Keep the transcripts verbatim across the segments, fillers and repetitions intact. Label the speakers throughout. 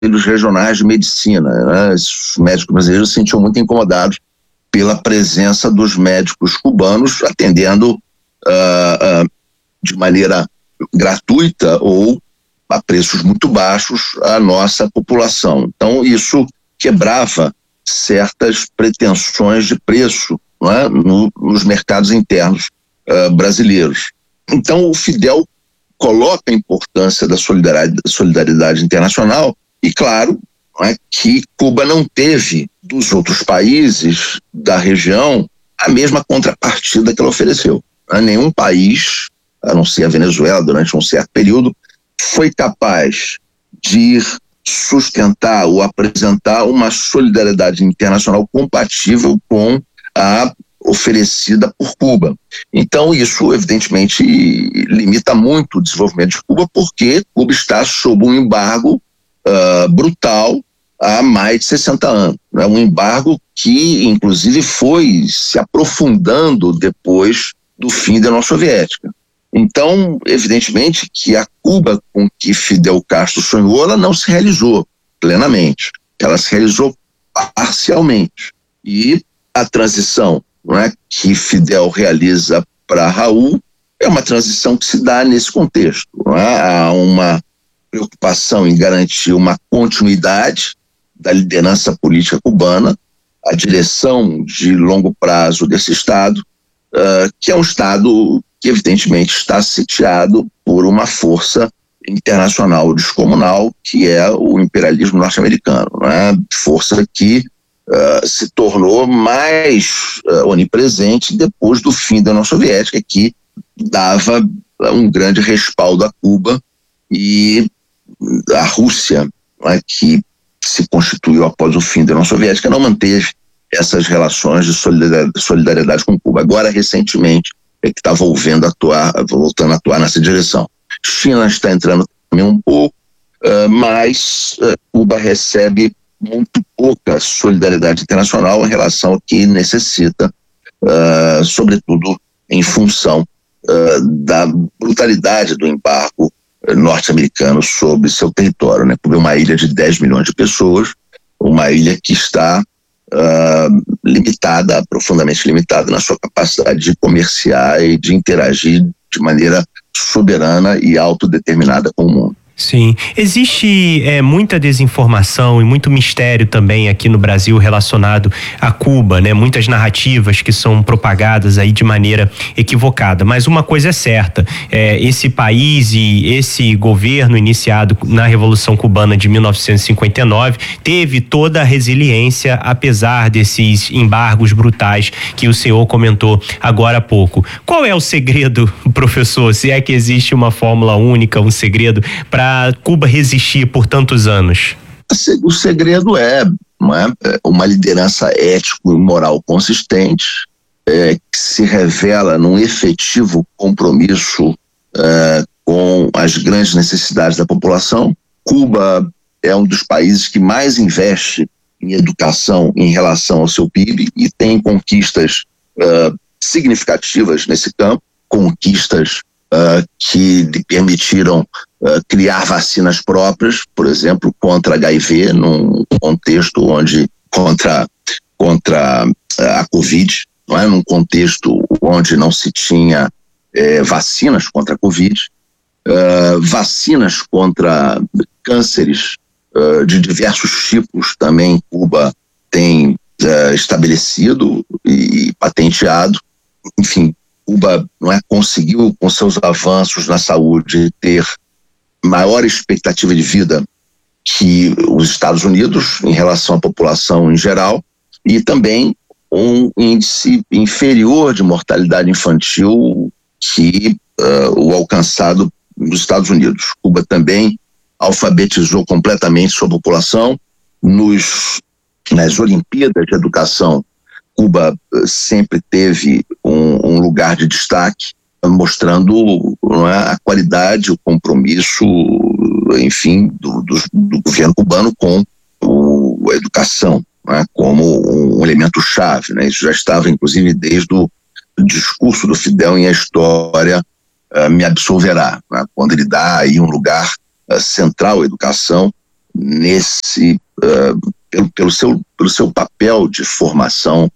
Speaker 1: conselhos regionais de medicina, né? Os médicos brasileiros se sentiam muito incomodados pela presença dos médicos cubanos atendendo uh, uh, de maneira gratuita ou a preços muito baixos a nossa população. Então isso quebrava certas pretensões de preço, não é? no, nos mercados internos uh, brasileiros. Então o Fidel coloca a importância da solidariedade, solidariedade internacional e, claro, não é, que Cuba não teve dos outros países da região a mesma contrapartida que ela ofereceu. Não é? Nenhum país, a não ser a Venezuela, durante um certo período, foi capaz de sustentar ou apresentar uma solidariedade internacional compatível com a oferecida por Cuba. Então isso evidentemente limita muito o desenvolvimento de Cuba, porque Cuba está sob um embargo uh, brutal há mais de sessenta anos. É um embargo que inclusive foi se aprofundando depois do fim da União Soviética. Então evidentemente que a Cuba com que Fidel Castro sonhou, ela não se realizou plenamente, ela se realizou parcialmente, e a transição, não é, que Fidel realiza para Raul é uma transição que se dá nesse contexto. Não é? Há uma preocupação em garantir uma continuidade da liderança política cubana, a direção de longo prazo desse Estado, uh, que é um Estado que evidentemente está sitiado por uma força internacional descomunal, que é o imperialismo norte-americano, não é? Força que Uh, se tornou mais uh, onipresente depois do fim da União Soviética, que dava uh, um grande respaldo a Cuba, e a Rússia, né, que se constituiu após o fim da União Soviética, não manteve essas relações de solidariedade, solidariedade com Cuba. Agora, recentemente, é que está voltando a atuar, voltando a atuar nessa direção. China está entrando também um pouco, uh, mas uh, Cuba recebe muito pouca solidariedade internacional em relação ao que necessita, uh, sobretudo em função uh, da brutalidade do embargo norte-americano sobre seu território, né? Cuba é uma ilha de dez milhões de pessoas, uma ilha que está uh, limitada, profundamente limitada na sua capacidade de comerciar e de interagir de maneira soberana e autodeterminada com o mundo.
Speaker 2: Sim, existe é, muita desinformação e muito mistério também aqui no Brasil relacionado a Cuba, né? Muitas narrativas que são propagadas aí de maneira equivocada, mas uma coisa é certa, é, esse país e esse governo iniciado na Revolução Cubana de mil novecentos e cinquenta e nove teve toda a resiliência apesar desses embargos brutais que o senhor comentou agora há pouco. Qual é o segredo, professor, se é que existe uma fórmula única, um segredo para Cuba resistir por tantos anos?
Speaker 1: O segredo é, não é, uma liderança ético e moral consistente, é, que se revela num efetivo compromisso é, com as grandes necessidades da população. Cuba é um dos países que mais investe em educação em relação ao seu P I B e tem conquistas é, significativas nesse campo, conquistas Uh, que lhe permitiram uh, criar vacinas próprias, por exemplo, contra H I V, num contexto onde, contra, contra uh, a Covid, não é? Num contexto onde não se tinha eh, vacinas contra a Covid, uh, vacinas contra cânceres uh, de diversos tipos também Cuba tem uh, estabelecido e patenteado. Enfim, Cuba, não é, conseguiu, com seus avanços na saúde, ter maior expectativa de vida que os Estados Unidos em relação à população em geral, e também um índice inferior de mortalidade infantil que uh, o alcançado nos Estados Unidos. Cuba também alfabetizou completamente sua população. Nos, nas Olimpíadas de Educação, Cuba sempre teve um, um lugar de destaque, mostrando, não é, a qualidade, o compromisso, enfim, do, do, do governo cubano com o, a educação, não é, como um elemento chave, né? Isso já estava, inclusive, desde o discurso do Fidel em A História uh, Me Absolverá, né? Quando ele dá aí um lugar uh, central à educação, nesse uh, pelo, pelo, seu, pelo seu papel de formação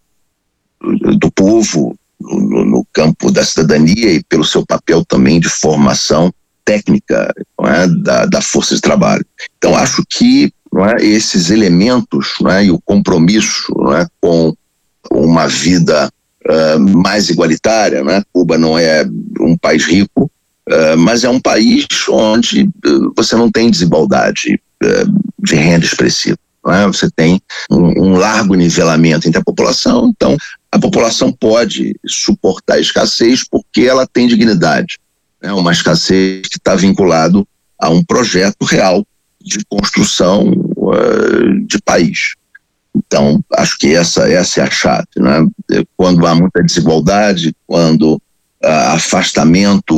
Speaker 1: do povo no, no campo da cidadania e pelo seu papel também de formação técnica, não é, da, da força de trabalho. Então acho que, não é, esses elementos, não é, e o compromisso, não é, com uma vida uh, mais igualitária, não é? Cuba não é um país rico, uh, mas é um país onde uh, você não tem desigualdade uh, de renda expressiva. Não é? Você tem um, um largo nivelamento entre a população, então a população pode suportar a escassez porque ela tem dignidade. É uma escassez que está vinculado a um projeto real de construção uh, de país. Então, acho que essa, essa é a chave, né? Quando há muita desigualdade, quando uh, afastamento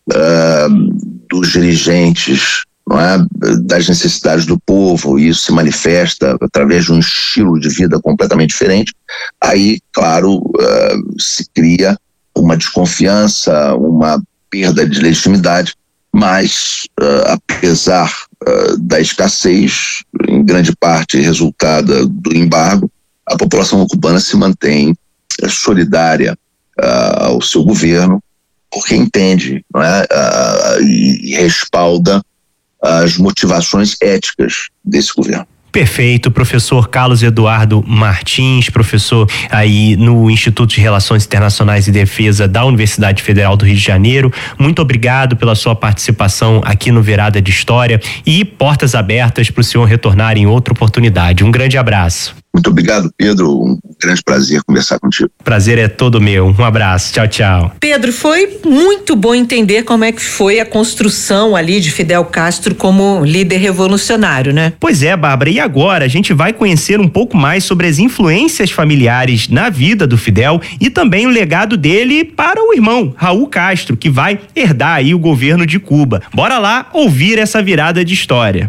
Speaker 1: uh, dos dirigentes, não é, das necessidades do povo, e isso se manifesta através de um estilo de vida completamente diferente, aí, claro, uh, se cria uma desconfiança, uma perda de legitimidade, mas uh, apesar uh, da escassez, em grande parte resultada do embargo, a população cubana se mantém uh, solidária uh, ao seu governo, porque entende, não é, uh, e, e respalda as motivações éticas desse governo.
Speaker 2: Perfeito, professor Carlos Eduardo Martins, professor aí no Instituto de Relações Internacionais e Defesa da Universidade Federal do Rio de Janeiro. Muito obrigado pela sua participação aqui no Virada de História e portas abertas para o senhor retornar em outra oportunidade. Um grande abraço.
Speaker 1: Muito obrigado, Pedro. Um grande prazer conversar contigo.
Speaker 2: Prazer é todo meu. Um abraço. Tchau, tchau.
Speaker 3: Pedro, foi muito bom entender como é que foi a construção ali de Fidel Castro como líder revolucionário, né?
Speaker 2: Pois é, Bárbara. E agora a gente vai conhecer um pouco mais sobre as influências familiares na vida do Fidel e também o legado dele para o irmão, Raul Castro, que vai herdar aí o governo de Cuba. Bora lá ouvir essa virada de história.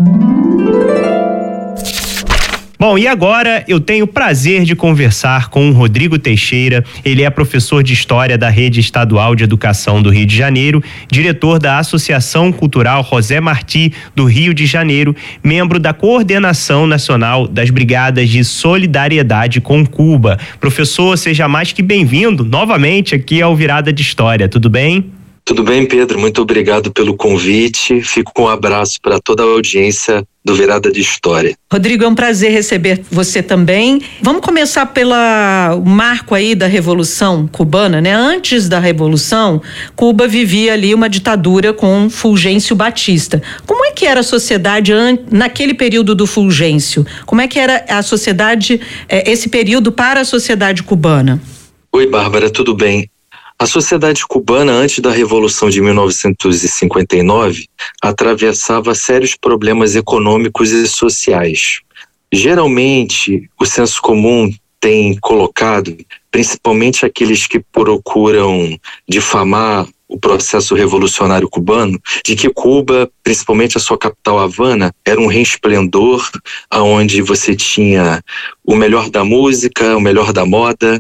Speaker 2: Bom, e agora eu tenho o prazer de conversar com o Rodrigo Teixeira. Ele é professor de História da Rede Estadual de Educação do Rio de Janeiro, diretor da Associação Cultural José Martí do Rio de Janeiro, membro da Coordenação Nacional das Brigadas de Solidariedade com Cuba. Professor, seja mais que bem-vindo novamente aqui ao Virada de História, tudo bem?
Speaker 4: Tudo bem, Pedro, muito obrigado pelo convite. Fico com um abraço para toda a audiência do Virada de História.
Speaker 3: Rodrigo, é um prazer receber você também. Vamos começar pelo marco aí da Revolução Cubana, né? Antes da Revolução, Cuba vivia ali uma ditadura com Fulgêncio Batista. Como é que era a sociedade naquele período do Fulgêncio? Como é que era a sociedade, esse período para a sociedade cubana?
Speaker 4: Oi, Bárbara, tudo bem? A sociedade cubana, antes da Revolução de mil novecentos e cinquenta e nove, atravessava sérios problemas econômicos e sociais. Geralmente, o senso comum tem colocado, principalmente aqueles que procuram difamar o processo revolucionário cubano, de que Cuba, principalmente a sua capital Havana, era um resplendor onde você tinha o melhor da música, o melhor da moda,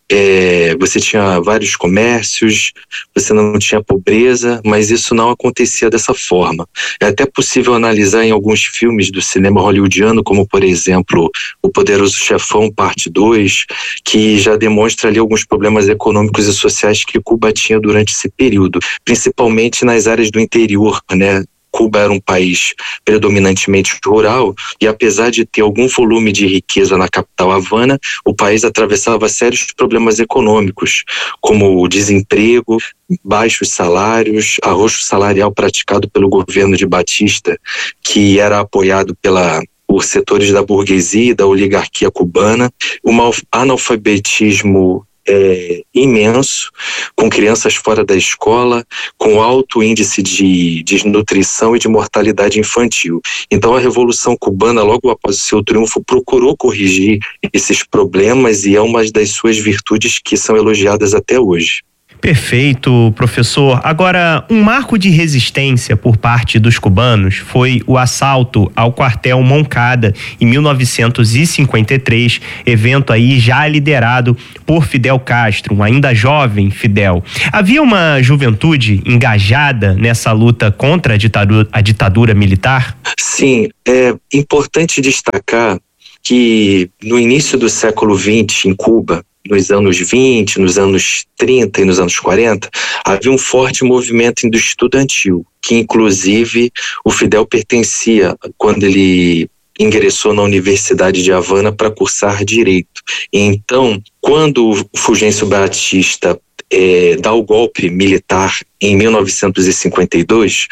Speaker 4: É, você tinha vários comércios, você não tinha pobreza, mas isso não acontecia dessa forma. É até possível analisar em alguns filmes do cinema hollywoodiano, como por exemplo O Poderoso Chefão, parte dois, que já demonstra ali alguns problemas econômicos e sociais que Cuba tinha durante esse período, principalmente nas áreas do interior, né? Cuba era um país predominantemente rural e, apesar de ter algum volume de riqueza na capital Havana, o país atravessava sérios problemas econômicos, como o desemprego, baixos salários, arrocho salarial praticado pelo governo de Batista, que era apoiado pela por setores da burguesia e da oligarquia cubana, um analfabetismo É, imenso, com crianças fora da escola, com alto índice de desnutrição e de mortalidade infantil. Então a Revolução Cubana, logo após o seu triunfo, procurou corrigir esses problemas e é uma das suas virtudes que são elogiadas até hoje.
Speaker 2: Perfeito, professor. Agora, um marco de resistência por parte dos cubanos foi o assalto ao quartel Moncada em mil novecentos e cinquenta e três, evento aí já liderado por Fidel Castro, um ainda jovem Fidel. Havia uma juventude engajada nessa luta contra a ditadura, a ditadura militar?
Speaker 4: Sim, é importante destacar que no início do século vinte, em Cuba, nos anos vinte, nos anos trinta e nos anos quarenta, havia um forte movimento estudantil, que inclusive o Fidel pertencia quando ele ingressou na Universidade de Havana para cursar Direito. Então, quando o Fulgêncio Batista é, dá o golpe militar em mil novecentos e cinquenta e dois,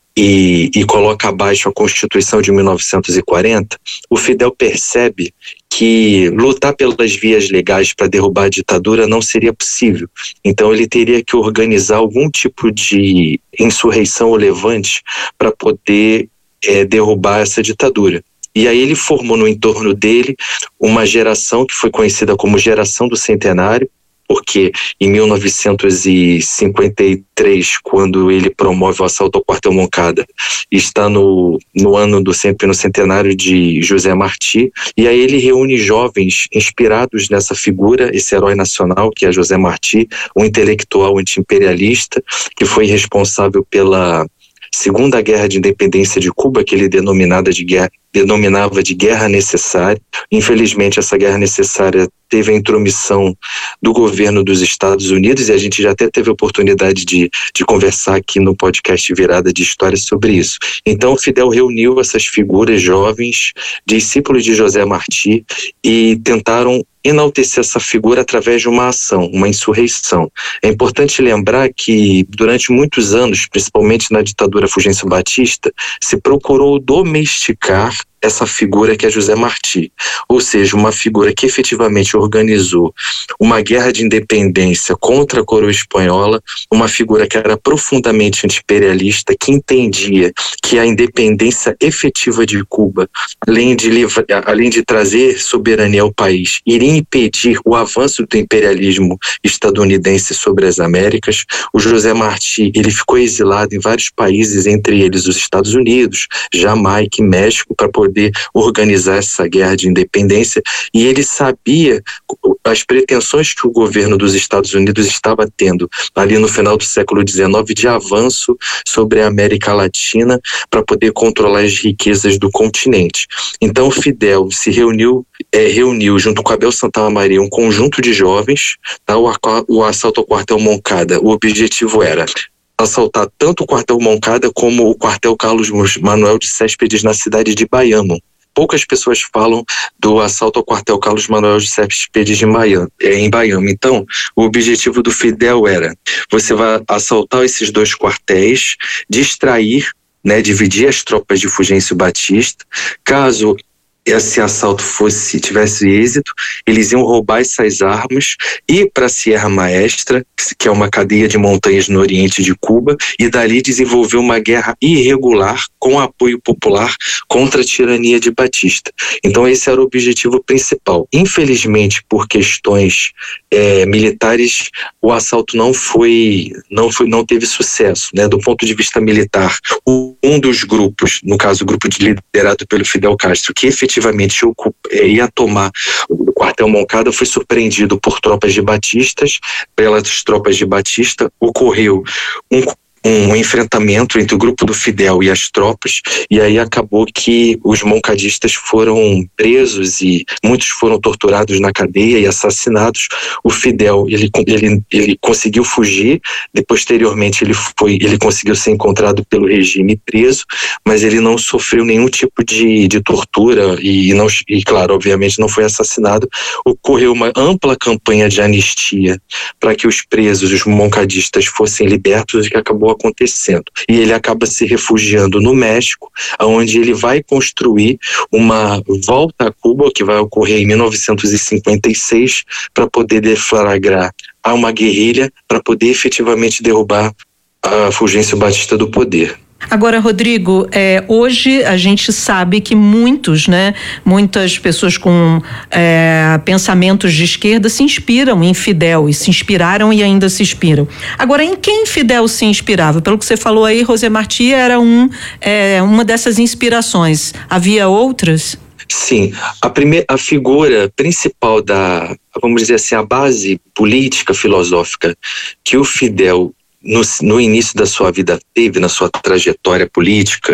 Speaker 4: E, e coloca abaixo a Constituição de mil novecentos e quarenta, o Fidel percebe que lutar pelas vias legais para derrubar a ditadura não seria possível. Então ele teria que organizar algum tipo de insurreição ou levante para poder é, derrubar essa ditadura. E aí ele formou no entorno dele uma geração que foi conhecida como Geração do Centenário, porque em mil novecentos e cinquenta e três, quando ele promove o assalto ao quartel Moncada, está no, no ano do no centenário de José Martí, e aí ele reúne jovens inspirados nessa figura, esse herói nacional que é José Martí, um intelectual anti-imperialista que foi responsável pela Segunda Guerra de Independência de Cuba, que ele denominada de guerra, denominava de guerra necessária. Infelizmente, essa guerra necessária teve a intromissão do governo dos Estados Unidos, e a gente já até teve a oportunidade de, de conversar aqui no podcast Virada de História sobre isso. Então, Fidel reuniu essas figuras jovens, discípulos de José Martí, e tentaram enaltecer essa figura através de uma ação, uma insurreição. É importante lembrar que durante muitos anos, principalmente na ditadura Fulgêncio Batista, se procurou domesticar essa figura que é José Martí, ou seja, uma figura que efetivamente organizou uma guerra de independência contra a coroa espanhola, uma figura que era profundamente anti-imperialista, que entendia que a independência efetiva de Cuba, além de, livra, além de trazer soberania ao país, iria impedir o avanço do imperialismo estadunidense sobre as Américas. O José Martí, ele ficou exilado em vários países, entre eles os Estados Unidos, Jamaica e México, para poder poder organizar essa guerra de independência, e ele sabia as pretensões que o governo dos Estados Unidos estava tendo ali no final do século dezenove de avanço sobre a América Latina para poder controlar as riquezas do continente. Então Fidel se reuniu, é, reuniu junto com Abel Santamaria um conjunto de jovens, tá? o, o assalto ao quartel Moncada, o objetivo era assaltar tanto o quartel Moncada como o quartel Carlos Manuel de Céspedes na cidade de Baiano. Poucas pessoas falam do assalto ao quartel Carlos Manuel de Céspedes de Baiano, em Baiano. Então, o objetivo do Fidel era: você vai assaltar esses dois quartéis, distrair, né, dividir as tropas de Fulgêncio Batista. Caso esse assalto fosse tivesse êxito, eles iam roubar essas armas, ir para a Sierra Maestra, que é uma cadeia de montanhas no oriente de Cuba, e dali desenvolver uma guerra irregular com apoio popular contra a tirania de Batista. Então esse era o objetivo principal. Infelizmente, por questões é, militares, o assalto não foi, não foi, não teve sucesso, né? Do ponto de vista militar, um dos grupos, no caso o grupo de, liderado pelo Fidel Castro, que efetivamente ia tomar o quartel Moncada, foi surpreendido por tropas de Batistas. Pelas tropas de Batista ocorreu um um enfrentamento entre o grupo do Fidel e as tropas, e aí acabou que os moncadistas foram presos e muitos foram torturados na cadeia e assassinados. O Fidel, ele, ele, ele conseguiu fugir, e posteriormente ele, foi, ele conseguiu ser encontrado pelo regime preso, mas ele não sofreu nenhum tipo de, de tortura e, não, e, claro, obviamente não foi assassinado. Ocorreu uma ampla campanha de anistia para que os presos, os moncadistas, fossem libertos, o que acabou acontecendo. E ele acaba se refugiando no México, onde ele vai construir uma volta a Cuba, que vai ocorrer em mil novecentos e cinquenta e seis, para poder deflagrar a uma guerrilha, para poder efetivamente derrubar a Fulgêncio Batista do poder.
Speaker 3: Agora, Rodrigo, é, hoje a gente sabe que muitos, né, muitas pessoas com é, pensamentos de esquerda se inspiram em Fidel e se inspiraram e ainda se inspiram. Agora, em quem Fidel se inspirava? Pelo que você falou aí, José Martí era um, é, uma dessas inspirações. Havia outras?
Speaker 4: Sim, a, primeira, a figura principal da, vamos dizer assim, a base política, filosófica que o Fidel No, no início da sua vida teve, na sua trajetória política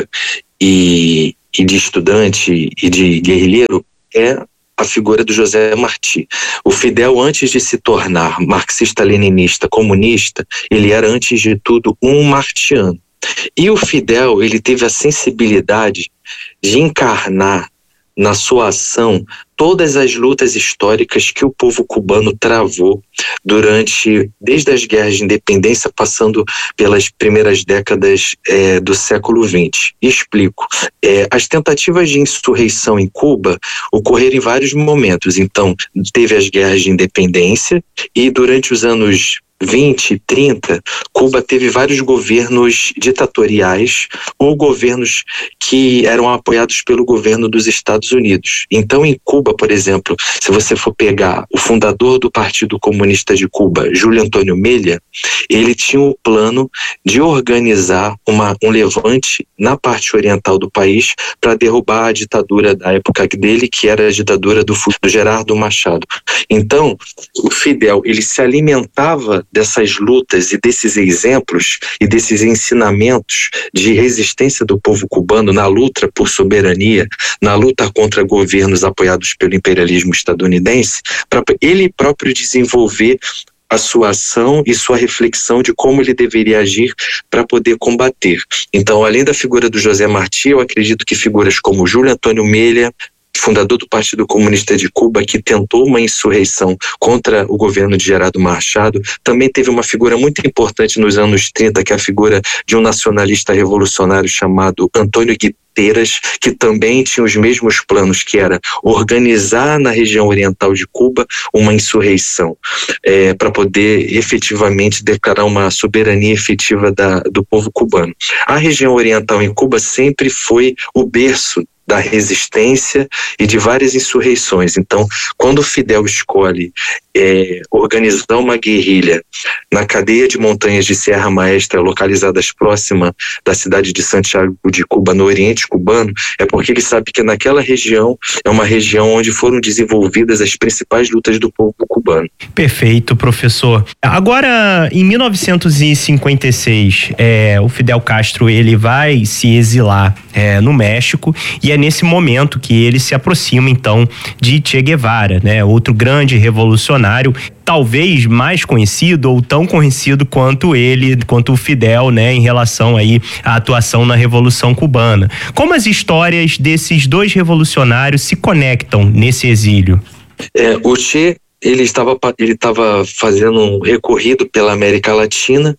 Speaker 4: e, e de estudante e de guerrilheiro, é a figura do José Martí. O Fidel, antes de se tornar marxista-leninista, comunista, ele era, antes de tudo, um martiano. E o Fidel, ele teve a sensibilidade de encarnar na sua ação todas as lutas históricas que o povo cubano travou durante, desde as guerras de independência, passando pelas primeiras décadas é, do século vinte. Explico. É, as tentativas de insurreição em Cuba ocorreram em vários momentos. Então, teve as guerras de independência e durante os anos vinte, trinta, Cuba teve vários governos ditatoriais ou governos que eram apoiados pelo governo dos Estados Unidos. Então, em Cuba, por exemplo, se você for pegar o fundador do Partido Comunista de Cuba, Júlio Antônio Mella, ele tinha o plano de organizar uma, um levante na parte oriental do país para derrubar a ditadura da época dele, que era a ditadura do, do Gerardo Machado. Então, o Fidel, ele se alimentava dessas lutas e desses exemplos e desses ensinamentos de resistência do povo cubano na luta por soberania, na luta contra governos apoiados pelo imperialismo estadunidense, para ele próprio desenvolver a sua ação e sua reflexão de como ele deveria agir para poder combater. Então, além da figura do José Martí, eu acredito que figuras como Júlio Antônio Mella, fundador do Partido Comunista de Cuba, que tentou uma insurreição contra o governo de Gerardo Machado, também teve uma figura muito importante nos anos trinta, que é a figura de um nacionalista revolucionário chamado Antônio Guiteiras, que também tinha os mesmos planos, que era organizar na região oriental de Cuba uma insurreição, é, para poder efetivamente declarar uma soberania efetiva da, do povo cubano. A região oriental em Cuba sempre foi o berço da resistência e de várias insurreições. Então, quando o Fidel escolhe é, organizar uma guerrilha na cadeia de montanhas de Serra Maestra, localizadas próxima da cidade de Santiago de Cuba, no Oriente cubano, é porque ele sabe que naquela região é uma região onde foram desenvolvidas as principais lutas do povo cubano.
Speaker 2: Perfeito, professor. Agora, em mil novecentos e cinquenta e seis, é, o Fidel Castro ele vai se exilar é, no México, e é nesse momento que ele se aproxima então de Che Guevara, né? Outro grande revolucionário, talvez mais conhecido ou tão conhecido quanto ele, quanto o Fidel, né, em relação aí à atuação na Revolução Cubana. Como as histórias desses dois revolucionários se conectam nesse exílio?
Speaker 4: É, o Che, ele estava ele estava fazendo um recorrido pela América Latina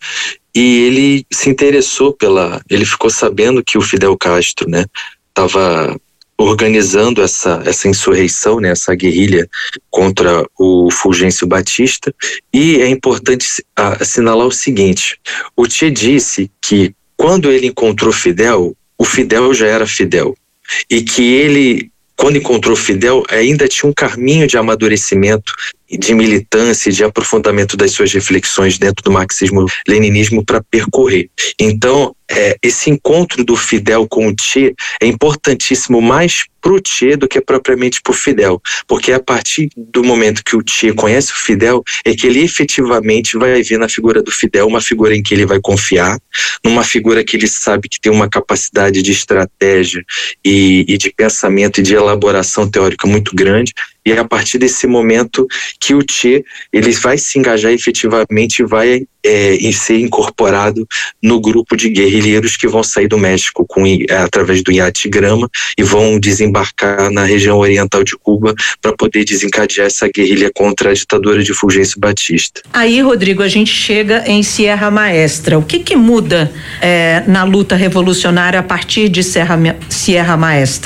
Speaker 4: e ele se interessou pela, ele ficou sabendo que o Fidel Castro, né, estava organizando essa, essa insurreição, né, essa guerrilha contra o Fulgêncio Batista, e é importante assinalar o seguinte: o Che disse que quando ele encontrou Fidel, o Fidel já era Fidel, e que ele, quando encontrou Fidel, ainda tinha um caminho de amadurecimento, de militância e de aprofundamento das suas reflexões dentro do marxismo-leninismo para percorrer. Então, é, esse encontro do Fidel com o Che é importantíssimo mais para o Che do que propriamente para o Fidel, porque é a partir do momento que o Che conhece o Fidel é que ele efetivamente vai ver na figura do Fidel uma figura em que ele vai confiar, numa figura que ele sabe que tem uma capacidade de estratégia e, e de pensamento e de elaboração teórica muito grande. E é a partir desse momento que o Che ele vai se engajar efetivamente e vai é, ser incorporado no grupo de guerrilheiros que vão sair do México com, é, através do iate Grama e vão desembarcar na região oriental de Cuba para poder desencadear essa guerrilha contra a ditadura de Fulgêncio Batista.
Speaker 3: Aí, Rodrigo, a gente chega em Sierra Maestra. O que que muda é, na luta revolucionária a partir de Serra, Sierra Maestra?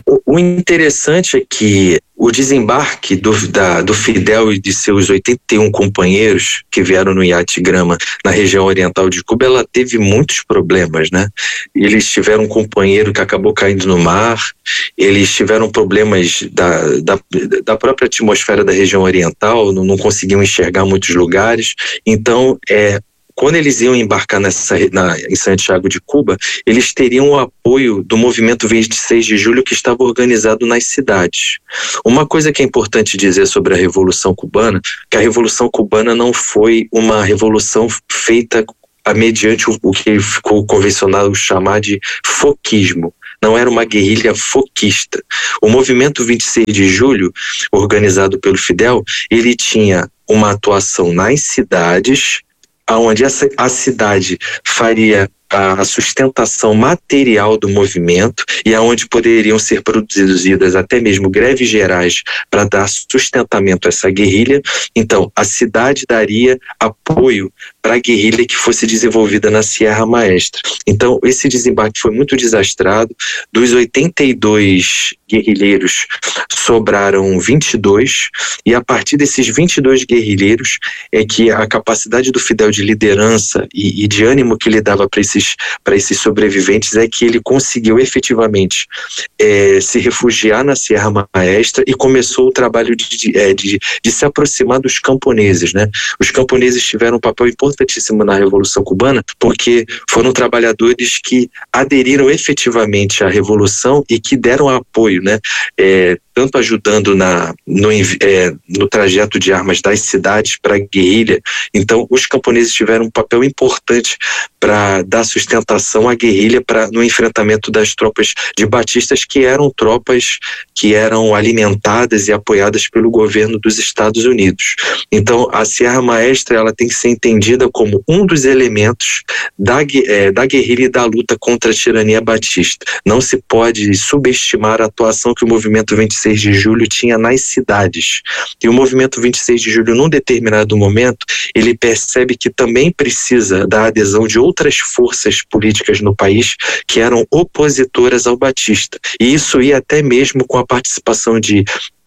Speaker 4: O, o interessante é que o desembarque do, da, do Fidel e de seus oitenta e um companheiros que vieram no iate Grama na região oriental de Cuba, ela teve muitos problemas, né? Eles tiveram um companheiro que acabou caindo no mar, eles tiveram problemas da, da, da própria atmosfera da região oriental, não, não conseguiam enxergar muitos lugares. Então, é, quando eles iam embarcar nessa, na, em Santiago de Cuba, eles teriam o apoio do movimento vinte e seis de julho que estava organizado nas cidades. Uma coisa que é importante dizer sobre a Revolução Cubana, que a Revolução Cubana não foi uma revolução feita a mediante o, o que ficou convencional chamar de foquismo. Não era uma guerrilha foquista. O movimento vinte e seis de julho, organizado pelo Fidel, ele tinha uma atuação nas cidades, onde essa, a cidade faria a sustentação material do movimento e aonde poderiam ser produzidas até mesmo greves gerais para dar sustentamento a essa guerrilha. Então, a cidade daria apoio para a guerrilha que fosse desenvolvida na Sierra Maestra. Então, esse desembarque foi muito desastrado. Dos oitenta e dois guerrilheiros, sobraram vinte e dois, e a partir desses vinte e dois guerrilheiros é que a capacidade do Fidel de liderança e, e de ânimo que ele dava para esses para esses sobreviventes é que ele conseguiu efetivamente é, se refugiar na Sierra Maestra e começou o trabalho de, de, de, de se aproximar dos camponeses, né? Os camponeses tiveram um papel importantíssimo na Revolução Cubana porque foram trabalhadores que aderiram efetivamente à Revolução e que deram apoio, né? É, tanto ajudando na, no, é, no trajeto de armas das cidades para a guerrilha. Então, os camponeses tiveram um papel importante para dar sustentação à guerrilha pra, no enfrentamento das tropas de Batistas, que eram tropas que eram alimentadas e apoiadas pelo governo dos Estados Unidos. Então, a Sierra Maestra ela tem que ser entendida como um dos elementos da, é, da guerrilha e da luta contra a tirania batista. Não se pode subestimar a atuação que o movimento vinte e seis de julho tinha nas cidades. E o movimento vinte e seis de julho, num determinado momento, ele percebe que também precisa da adesão de outras forças políticas no país que eram opositoras ao Batista. E isso ia até mesmo com a participação de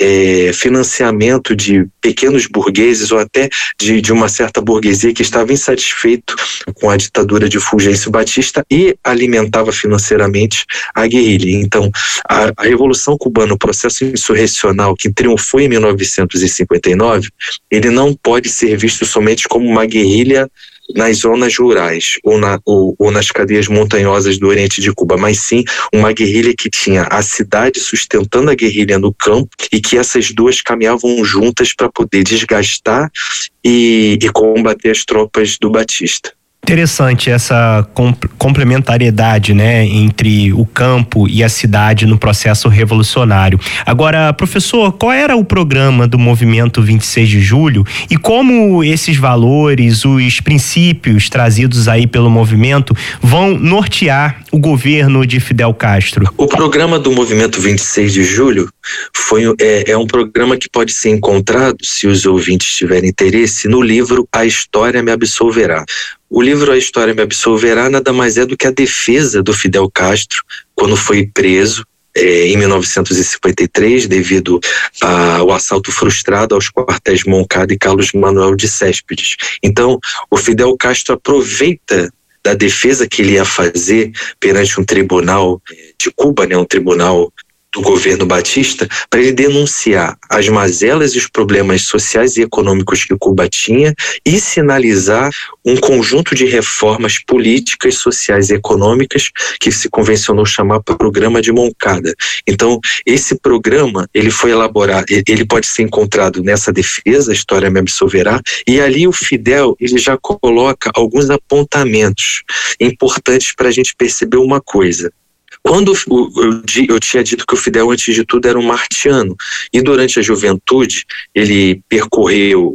Speaker 4: É, financiamento de pequenos burgueses ou até de, de uma certa burguesia que estava insatisfeito com a ditadura de Fulgêncio Batista e alimentava financeiramente a guerrilha. Então, a, a Revolução Cubana, o processo insurrecional que triunfou em mil novecentos e cinquenta e nove, ele não pode ser visto somente como uma guerrilha nas zonas rurais ou, na, ou, ou nas cadeias montanhosas do Oriente de Cuba, mas sim uma guerrilha que tinha a cidade sustentando a guerrilha no campo e que essas duas caminhavam juntas para poder desgastar e, e combater as tropas do Batista.
Speaker 2: Interessante essa complementariedade, né, entre o campo e a cidade no processo revolucionário. Agora, professor, qual era o programa do movimento vinte e seis de julho e como esses valores, os princípios trazidos aí pelo movimento vão nortear o governo de Fidel Castro?
Speaker 4: O programa do movimento vinte e seis de julho foi, é, é um programa que pode ser encontrado, se os ouvintes tiverem interesse, no livro A História Me Absolverá. O livro A História Me Absolverá nada mais é do que a defesa do Fidel Castro quando foi preso eh, em mil novecentos e cinquenta e três devido ao assalto frustrado aos quartéis Moncada e Carlos Manuel de Céspedes. Então, o Fidel Castro aproveita da defesa que ele ia fazer perante um tribunal de Cuba, né, um tribunal do governo Batista, para ele denunciar as mazelas e os problemas sociais e econômicos que Cuba tinha e sinalizar um conjunto de reformas políticas, sociais e econômicas que se convencionou chamar Programa de Moncada. Então, esse programa, ele foi elaborado, ele pode ser encontrado nessa defesa, A História Me Absolverá, e ali o Fidel, ele já coloca alguns apontamentos importantes para a gente perceber uma coisa. Quando eu, eu tinha dito que o Fidel, antes de tudo, era um martiano, e durante a juventude ele percorreu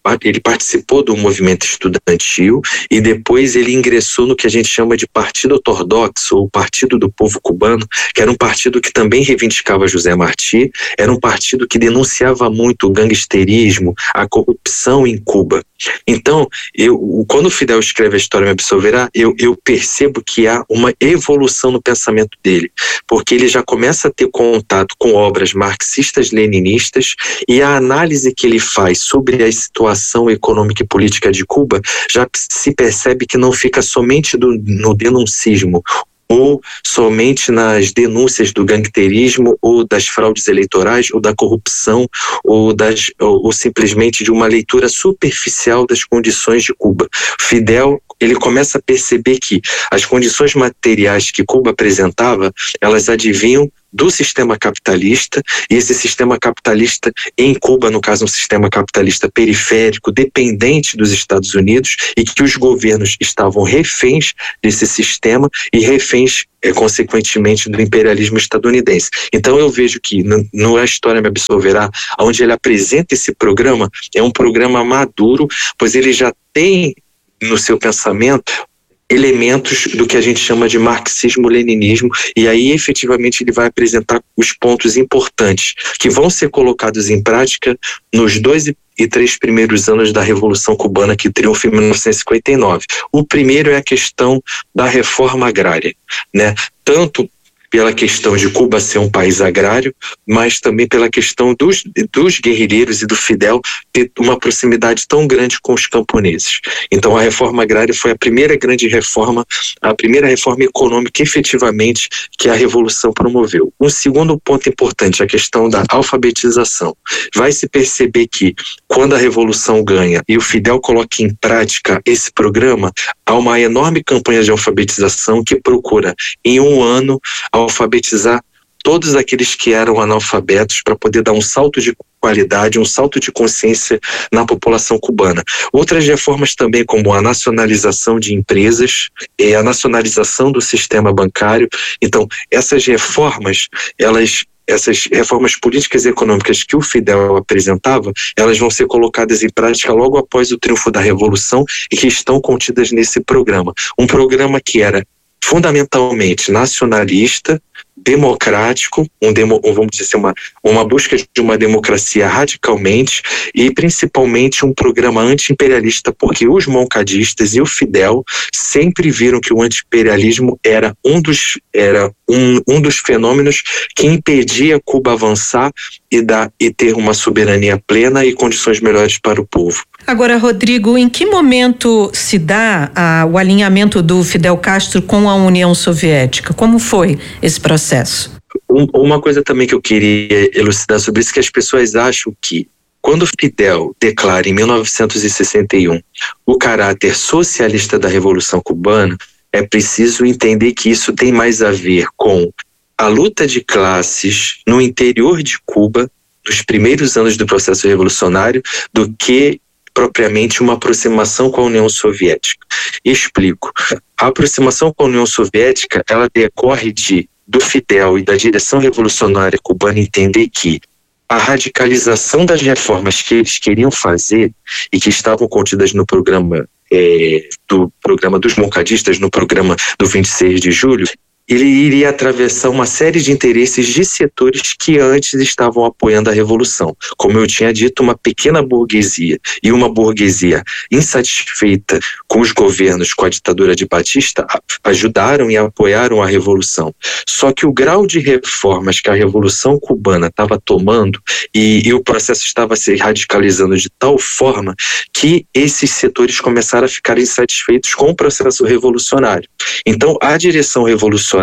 Speaker 4: ele participou do movimento estudantil e depois ele ingressou no que a gente chama de Partido Ortodoxo, ou Partido do Povo Cubano, que era um partido que também reivindicava José Martí, era um partido que denunciava muito o gangsterismo, a corrupção em Cuba. Então, eu, quando o Fidel escreve A História Me Absolverá, eu, eu percebo que há uma evolução no pensamento dele, porque ele já começa a ter contato com obras marxistas-leninistas e a análise que ele faz sobre a situação econômica e política de Cuba já se percebe que não fica somente do, no denuncismo, ou somente nas denúncias do gangsterismo ou das fraudes eleitorais ou da corrupção ou, das, ou, ou simplesmente de uma leitura superficial das condições de Cuba. Fidel, ele começa a perceber que as condições materiais que Cuba apresentava, elas advinham do sistema capitalista, e esse sistema capitalista em Cuba, no caso um sistema capitalista periférico, dependente dos Estados Unidos, e que os governos estavam reféns desse sistema e reféns, é, consequentemente, do imperialismo estadunidense. Então eu vejo que no, no A História Me Absolverá, onde ele apresenta esse programa, é um programa maduro, pois ele já tem no seu pensamento elementos do que a gente chama de marxismo-leninismo, e aí efetivamente ele vai apresentar os pontos importantes que vão ser colocados em prática nos dois e três primeiros anos da Revolução Cubana, que triunfa em mil novecentos e cinquenta e nove. O primeiro é a questão da reforma agrária, né? Tanto pela questão de Cuba ser um país agrário, mas também pela questão dos, dos guerrilheiros e do Fidel ter uma proximidade tão grande com os camponeses. Então a reforma agrária foi a primeira grande reforma, a primeira reforma econômica efetivamente que a Revolução promoveu. Um segundo ponto importante, a questão da alfabetização. Vai se perceber que quando a Revolução ganha e o Fidel coloca em prática esse programa, há uma enorme campanha de alfabetização que procura em um ano alfabetizar todos aqueles que eram analfabetos para poder dar um salto de qualidade, um salto de consciência na população cubana. Outras reformas também, como a nacionalização de empresas e a nacionalização do sistema bancário. Então, essas reformas, elas essas reformas políticas e econômicas que o Fidel apresentava, elas vão ser colocadas em prática logo após o triunfo da Revolução e que estão contidas nesse programa. Um programa que era fundamentalmente nacionalista, democrático, um demo, vamos dizer assim, uma, uma busca de uma democracia radicalmente e principalmente um programa anti-imperialista, porque os moncadistas e o Fidel sempre viram que o anti-imperialismo era um dos, era um, um dos fenômenos que impedia Cuba avançar e, dar, e ter uma soberania plena e condições melhores para o povo.
Speaker 3: Agora, Rodrigo, em que momento se dá ah, o alinhamento do Fidel Castro com a União Soviética? Como foi esse processo?
Speaker 4: Um, uma coisa também que eu queria elucidar sobre isso, que as pessoas acham que quando Fidel declara em mil novecentos e sessenta e um o caráter socialista da Revolução Cubana, é preciso entender que isso tem mais a ver com a luta de classes no interior de Cuba, dos primeiros anos do processo revolucionário, do que propriamente uma aproximação com a União Soviética. Explico. A aproximação com a União Soviética, ela decorre de, do Fidel e da direção revolucionária cubana entender que a radicalização das reformas que eles queriam fazer e que estavam contidas no programa, é, do programa dos moncadistas, no programa do vinte e seis de julho, ele iria atravessar uma série de interesses de setores que antes estavam apoiando a Revolução. Como eu tinha dito, uma pequena burguesia e uma burguesia insatisfeita com os governos, com a ditadura de Batista, ajudaram e apoiaram a Revolução. Só que o grau de reformas que a Revolução Cubana estava tomando e, e o processo estava se radicalizando de tal forma que esses setores começaram a ficar insatisfeitos com o processo revolucionário. Então, a direção revolucionária,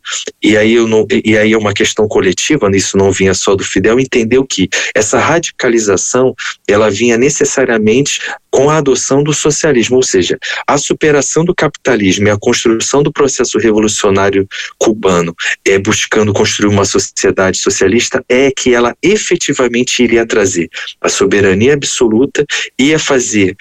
Speaker 4: e aí, eu não, e aí é uma questão coletiva, isso não vinha só do Fidel, entendeu que essa radicalização, ela vinha necessariamente com a adoção do socialismo, ou seja, a superação do capitalismo e a construção do processo revolucionário cubano, é, buscando construir uma sociedade socialista, é que ela efetivamente iria trazer a soberania absoluta, ia fazer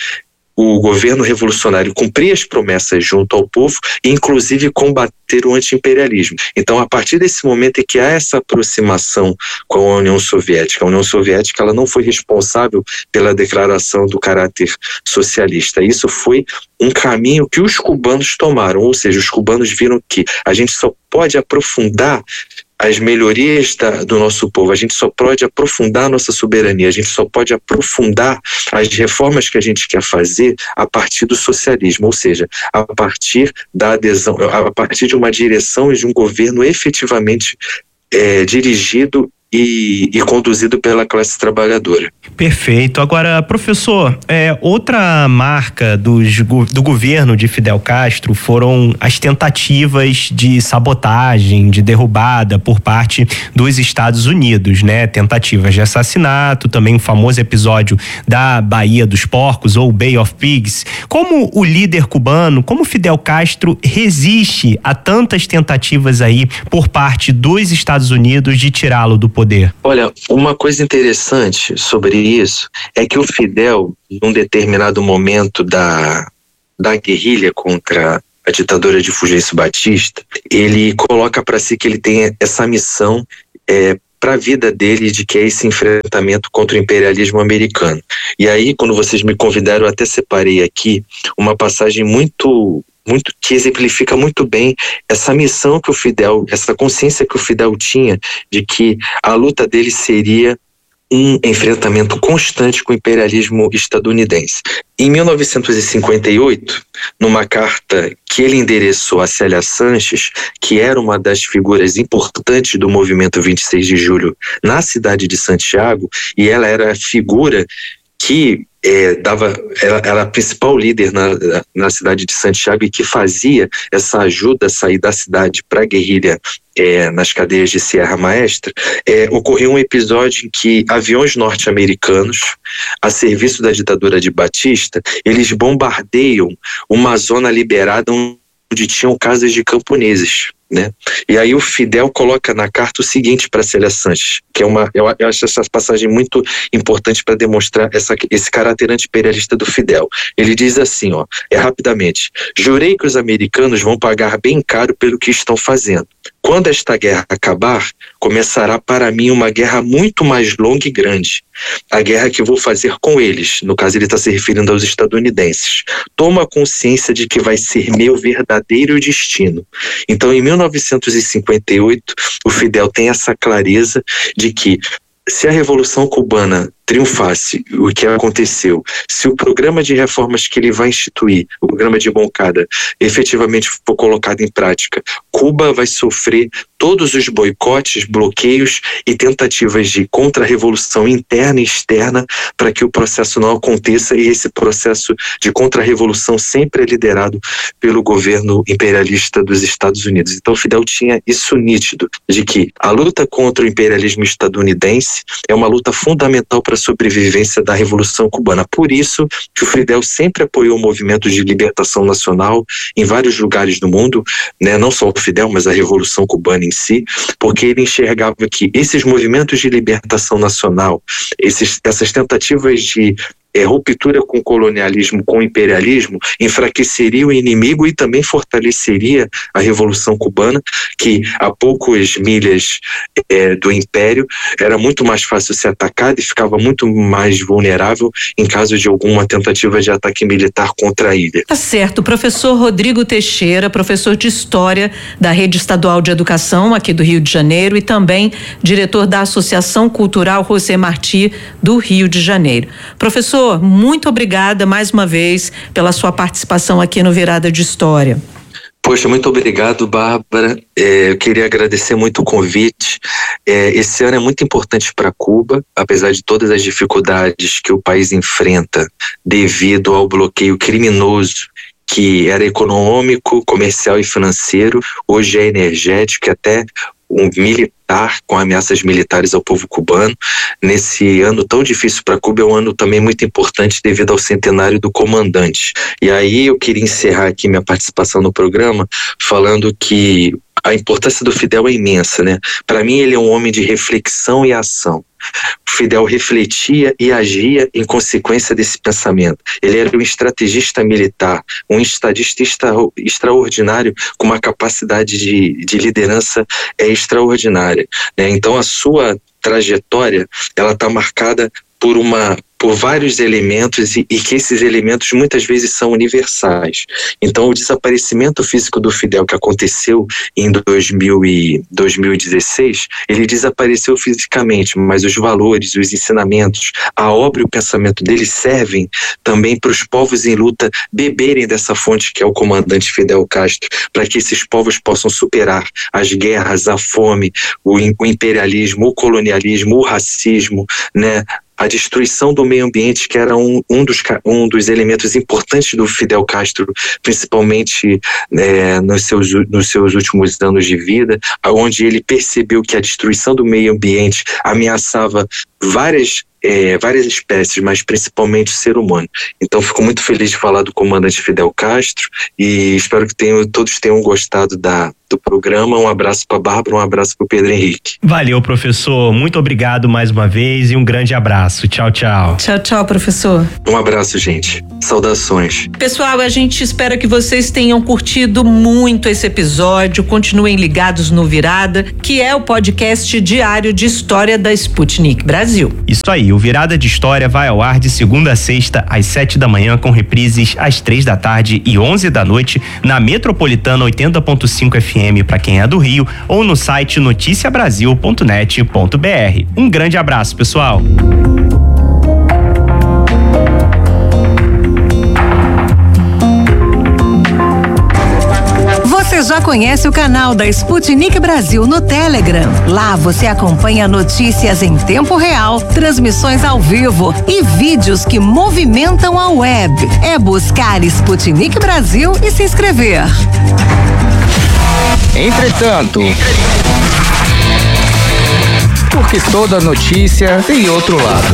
Speaker 4: o governo revolucionário cumprir as promessas junto ao povo e inclusive combater o anti-imperialismo. Então, a partir desse momento em que há essa aproximação com a União Soviética, a União Soviética ela não foi responsável pela declaração do caráter socialista. Isso foi um caminho que os cubanos tomaram, ou seja, os cubanos viram que a gente só pode aprofundar as melhorias da, do nosso povo, a gente só pode aprofundar a nossa soberania, a gente só pode aprofundar as reformas que a gente quer fazer a partir do socialismo, ou seja, a partir da adesão, a partir de uma direção e de um governo efetivamente é, dirigido E, e conduzido pela classe trabalhadora.
Speaker 2: Perfeito. Agora, professor, é, outra marca dos, do governo de Fidel Castro foram as tentativas de sabotagem, de derrubada por parte dos Estados Unidos, né? Tentativas de assassinato, também o famoso episódio da Baía dos Porcos ou Bay of Pigs. Como o líder cubano, como Fidel Castro resiste a tantas tentativas aí por parte dos Estados Unidos de tirá-lo do poder? Poder.
Speaker 4: Olha, uma coisa interessante sobre isso é que o Fidel, num determinado momento da, da guerrilha contra a ditadura de Fulgêncio Batista, ele coloca para si que ele tem essa missão é, para a vida dele, de que é esse enfrentamento contra o imperialismo americano. E aí, quando vocês me convidaram, eu até separei aqui uma passagem muito... Muito, que exemplifica muito bem essa missão que o Fidel, essa consciência que o Fidel tinha de que a luta dele seria um enfrentamento constante com o imperialismo estadunidense. Em mil novecentos e cinquenta e oito, numa carta que ele endereçou a Célia Sanches, que era uma das figuras importantes do movimento vinte e seis de julho na cidade de Santiago, e ela era a figura que É, dava, ela era a principal líder na, na cidade de Santiago e que fazia essa ajuda a sair da cidade para a guerrilha é, nas cadeias de Sierra Maestra. É, ocorreu um episódio em que aviões norte-americanos, a serviço da ditadura de Batista, eles bombardeiam uma zona liberada onde tinham casas de camponeses, né? E aí o Fidel coloca na carta o seguinte para Célia Sanches, que é uma, eu, eu acho essa passagem muito importante para demonstrar essa, esse caráter anti-imperialista do Fidel. Ele diz assim, ó, é rapidamente: jurei que os americanos vão pagar bem caro pelo que estão fazendo. Quando esta guerra acabar, começará para mim uma guerra muito mais longa e grande. A guerra que vou fazer com eles, no caso ele está se referindo aos estadunidenses. Toma consciência de que vai ser meu verdadeiro destino. Então, em mil novecentos e cinquenta e oito, o Fidel tem essa clareza de que se a Revolução Cubana triunfasse, o que aconteceu, se o programa de reformas que ele vai instituir, o programa de Moncada, efetivamente for colocado em prática, Cuba vai sofrer todos os boicotes, bloqueios e tentativas de contra-revolução interna e externa para que o processo não aconteça, e esse processo de contra-revolução sempre é liderado pelo governo imperialista dos Estados Unidos. Então Fidel tinha isso nítido, de que a luta contra o imperialismo estadunidense é uma luta fundamental para a sobrevivência da Revolução Cubana. Por isso que o Fidel sempre apoiou movimentos de libertação nacional em vários lugares do mundo, né? Não só o Fidel, mas a Revolução Cubana em si, porque ele enxergava que esses movimentos de libertação nacional, esses, essas tentativas de É, ruptura com o colonialismo, com o imperialismo, enfraqueceria o inimigo e também fortaleceria a Revolução Cubana, que a poucas milhas é, do Império era muito mais fácil ser atacada e ficava muito mais vulnerável em caso de alguma tentativa de ataque militar contra a ilha.
Speaker 3: Tá certo. Professor Rodrigo Teixeira, professor de História da Rede Estadual de Educação aqui do Rio de Janeiro e também diretor da Associação Cultural José Martí do Rio de Janeiro. Professor, muito obrigada mais uma vez pela sua participação aqui no Virada de História.
Speaker 4: Poxa, muito obrigado, Bárbara. É, eu queria agradecer muito o convite. É, esse ano é muito importante para Cuba, apesar de todas as dificuldades que o país enfrenta devido ao bloqueio criminoso que era econômico, comercial e financeiro, hoje é energético e até um militar, com ameaças militares ao povo cubano. Nesse ano tão difícil para Cuba, é um ano também muito importante devido ao centenário do comandante. E aí eu queria encerrar aqui minha participação no programa falando que a importância do Fidel é imensa, né? Para mim ele é um homem de reflexão e ação. Fidel refletia e agia em consequência desse pensamento. Ele era um estrategista militar, um estadista extra, extraordinário, com uma capacidade de, de liderança é, extraordinária, né? Então a sua trajetória, ela está marcada por uma por vários elementos e, e que esses elementos muitas vezes são universais. Então o desaparecimento físico do Fidel que aconteceu em dois mil e dezesseis, ele desapareceu fisicamente, mas os valores, os ensinamentos, a obra e o pensamento dele servem também para os povos em luta beberem dessa fonte que é o comandante Fidel Castro, para que esses povos possam superar as guerras, a fome, o, o imperialismo, o colonialismo, o racismo, né? A destruição do meio ambiente, que era um, um, dos, um dos elementos importantes do Fidel Castro, principalmente é, nos, seus, nos seus últimos anos de vida, onde ele percebeu que a destruição do meio ambiente ameaçava várias, é, várias espécies, mas principalmente o ser humano. Então fico muito feliz de falar do comandante Fidel Castro e espero que tenham, todos tenham gostado da do programa. Um abraço para a Bárbara, um abraço para o Pedro Henrique.
Speaker 2: Valeu, professor. Muito obrigado mais uma vez e um grande abraço. Tchau, tchau.
Speaker 3: Tchau, tchau, professor.
Speaker 4: Um abraço, gente. Saudações.
Speaker 3: Pessoal, a gente espera que vocês tenham curtido muito esse episódio. Continuem ligados no Virada, que é o podcast diário de história da Sputnik Brasil.
Speaker 2: Isso aí, o Virada de História vai ao ar de segunda a sexta, às sete da manhã, com reprises às três da tarde e onze da noite, na Metropolitana oitenta ponto cinco F M para quem é do Rio, ou no site noticia brasil ponto net ponto b r. Um grande abraço, pessoal.
Speaker 5: Você já conhece o canal da Sputnik Brasil no Telegram? Lá você acompanha notícias em tempo real, transmissões ao vivo e vídeos que movimentam a web. É buscar Sputnik Brasil e se inscrever.
Speaker 6: Entretanto, porque toda notícia tem outro lado.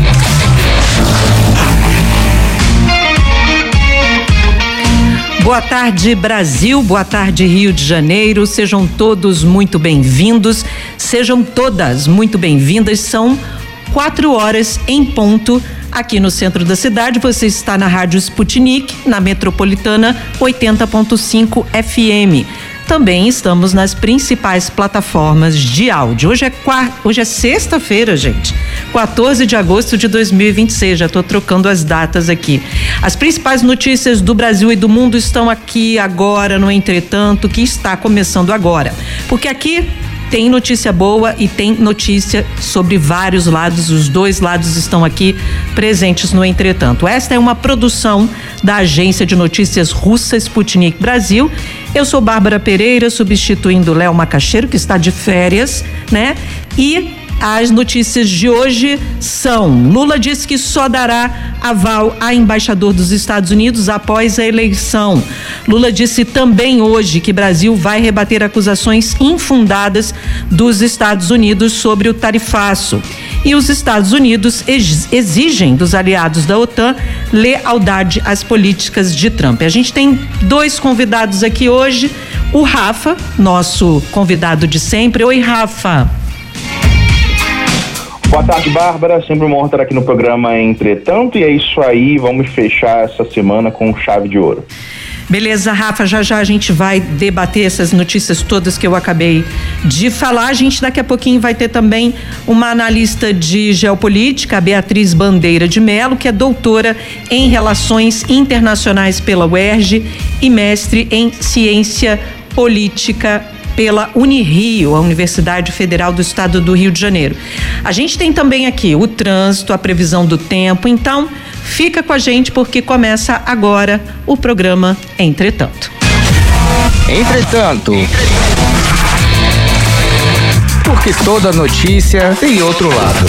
Speaker 3: Boa tarde, Brasil. Boa tarde, Rio de Janeiro. Sejam todos muito bem-vindos. Sejam todas muito bem-vindas. São quatro horas em ponto aqui no centro da cidade. Você está na Rádio Sputnik, na Metropolitana oitenta ponto cinco F M. Também estamos nas principais plataformas de áudio. Hoje é, quart... Hoje é sexta-feira, gente. quatorze de agosto de dois mil e vinte e seis. Já estou trocando as datas aqui. As principais notícias do Brasil e do mundo estão aqui agora, no Entretanto, que está começando agora. Porque aqui tem notícia boa e tem notícia sobre vários lados. Os dois lados estão aqui presentes no Entretanto. Esta é uma produção da agência de notícias russa Sputnik Brasil. Eu sou Bárbara Pereira, substituindo Léo Macaxeiro, que está de férias, né? E as notícias de hoje são: Lula diz que só dará aval a embaixador dos Estados Unidos após a eleição. Lula disse também hoje que Brasil vai rebater acusações infundadas dos Estados Unidos sobre o tarifaço. E os Estados Unidos exigem dos aliados da OTAN lealdade às políticas de Trump. A gente tem dois convidados aqui hoje. O Rafa, nosso convidado de sempre. Oi, Rafa.
Speaker 7: Boa tarde, Bárbara. Sempre uma honra estar aqui no programa Entretanto. E é isso aí, vamos fechar essa semana com chave de ouro.
Speaker 3: Beleza, Rafa, já já a gente vai debater essas notícias todas que eu acabei de falar. A gente daqui a pouquinho vai ter também uma analista de geopolítica, a Beatriz Bandeira de Mello, que é doutora em Relações Internacionais pela U E R J e mestre em Ciência Política pela Unirio, a Universidade Federal do Estado do Rio de Janeiro. A gente tem também aqui o trânsito, a previsão do tempo, então fica com a gente porque começa agora o programa Entretanto.
Speaker 6: Entretanto, porque toda notícia tem outro lado.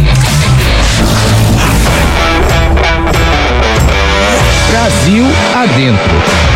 Speaker 6: Brasil adentro.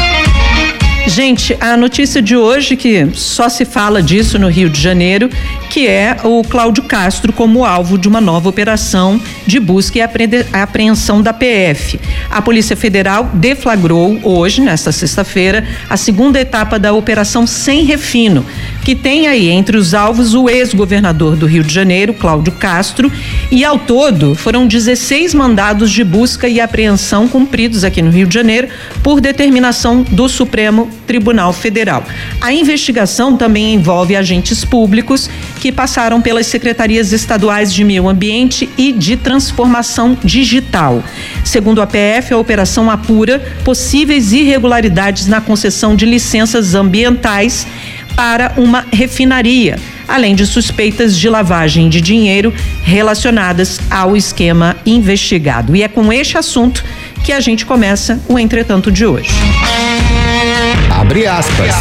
Speaker 3: Gente, a notícia de hoje, que só se fala disso no Rio de Janeiro, que é o Cláudio Castro como alvo de uma nova operação de busca e apreensão da P F. A Polícia Federal deflagrou hoje, nesta sexta-feira, a segunda etapa da Operação Sem Refino, que tem aí entre os alvos o ex-governador do Rio de Janeiro, Cláudio Castro, e ao todo foram dezesseis mandados de busca e apreensão cumpridos aqui no Rio de Janeiro por determinação do Supremo Tribunal Federal. A investigação também envolve agentes públicos que passaram pelas secretarias estaduais de Meio Ambiente e de Transformação Digital. Segundo a P F, a operação apura possíveis irregularidades na concessão de licenças ambientais para uma refinaria, além de suspeitas de lavagem de dinheiro relacionadas ao esquema investigado. E é com este assunto que a gente começa o Entretanto de hoje.
Speaker 6: Abre aspas.